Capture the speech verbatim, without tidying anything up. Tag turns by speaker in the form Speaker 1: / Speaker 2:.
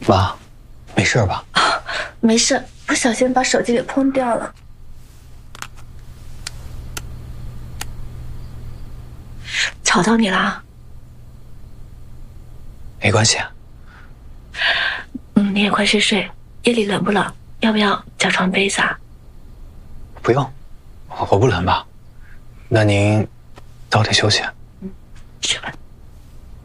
Speaker 1: 妈，没事吧？
Speaker 2: 啊，没事，不小心把手机给碰掉了。吵到你啦？
Speaker 1: 没关系。
Speaker 2: 嗯，你也快睡睡，夜里冷不冷？要不要加床被子啊？
Speaker 1: 不用，我不冷吧？那您早点休息。
Speaker 2: 嗯，去吧。